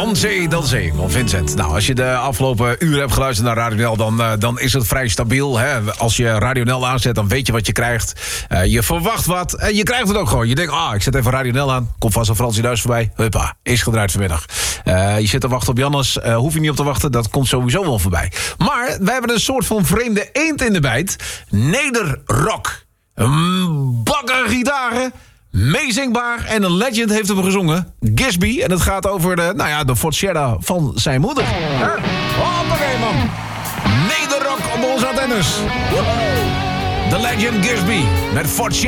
Dansé van Vincent. Nou, als je de afgelopen uren hebt geluisterd naar Radio Nel... dan is het vrij stabiel. Hè? Als je Radio Nel aanzet, dan weet je wat je krijgt. Je verwacht wat en je krijgt het ook gewoon. Je denkt, ik zet even Radio Nel aan. Komt vast een Fransie Duis voorbij. Huppa, is gedraaid vanmiddag. Je zit te wachten op Jannes. Hoef je niet op te wachten, dat komt sowieso wel voorbij. Maar wij hebben een soort van vreemde eend in de bijt. Nederrock. Bakken gitaren. Meezingbaar en een legend heeft hem gezongen. Gisby. En het gaat over de Fortschera van zijn moeder. Hoppakee, man. Nederrock op onze antennes. The legend Gisby met Fortschera.